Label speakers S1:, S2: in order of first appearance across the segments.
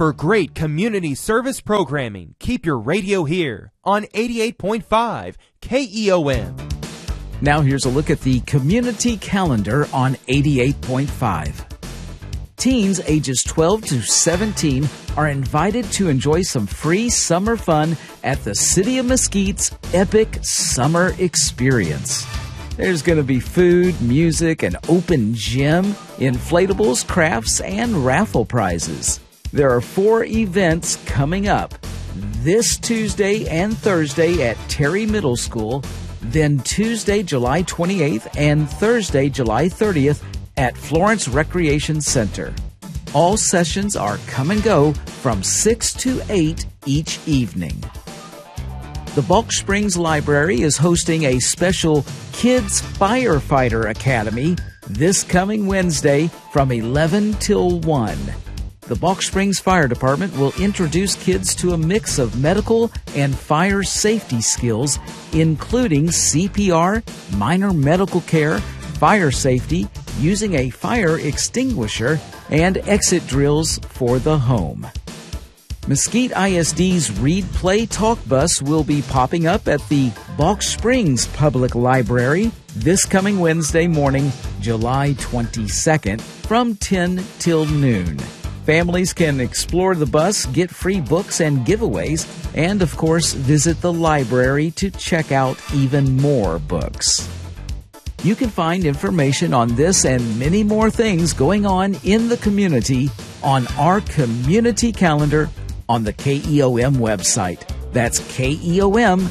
S1: For great community service programming, keep your radio here on 88.5 KEOM.
S2: Now here's a look at the community calendar on 88.5. Teens ages 12 to 17 are invited to enjoy some free summer fun at the City of Mesquite's Epic Summer Experience. There's going to be food, music, an open gym, inflatables, crafts, and raffle prizes. There are 4 events coming up this Tuesday and Thursday at Terry Middle School, then Tuesday, July 28th and Thursday, July 30th at Florence Recreation Center. All sessions are come and go from 6 to 8 each evening. The Balch Springs Library is hosting a special Kids Firefighter Academy this coming Wednesday from 11 till 1. The Balch Springs Fire Department will introduce kids to a mix of medical and fire safety skills, including CPR, minor medical care, fire safety, using a fire extinguisher, and exit drills for the home. Mesquite ISD's Read Play Talk Bus will be popping up at the Balch Springs Public Library this coming Wednesday morning, July 22nd, from 10 till noon. Families can explore the bus, get free books and giveaways, and of course visit the library to check out even more books. You can find information on this and many more things going on in the community on our community calendar on the KEOM website. That's KEOM.FM.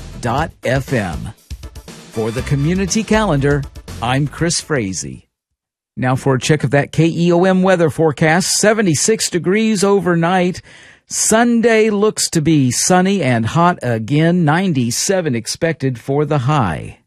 S2: For the community calendar, I'm Chris Frazee. Now for a check of that KEOM weather forecast. 76 degrees overnight. Sunday looks to be sunny and hot again. 97 expected for the high.